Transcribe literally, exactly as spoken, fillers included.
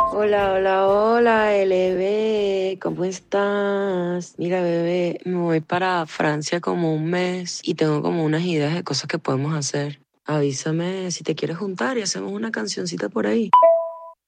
Hola, hola, hola, L B, ¿cómo estás? Mira, bebé, me voy para Francia como un mes y tengo como unas ideas de cosas que podemos hacer. Avísame si te quieres juntar y hacemos una cancioncita por ahí.